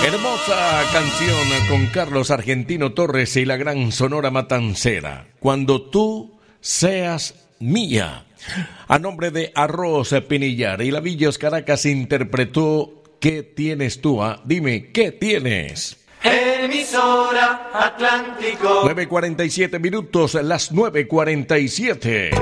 Hermosa canción con Carlos Argentino Torres y la gran Sonora Matancera. Cuando tú seas mía. A nombre de Arroz Pinillar y Lavillos Caracas interpretó ¿Qué tienes tú? Dime, ¿qué tienes? Emisora Atlántico. 9:47 minutos, las 9:47.